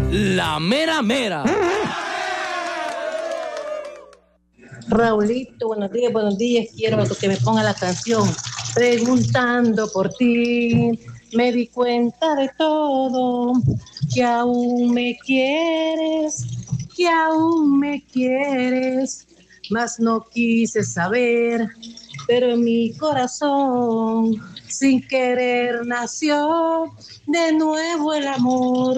La mera mera. Raulito, buenos días, quiero que me ponga la canción Preguntando por ti. Me di cuenta de todo, que aún me quieres, que aún me quieres, mas no quise saber, pero en mi corazón, sin querer, nació de nuevo el amor.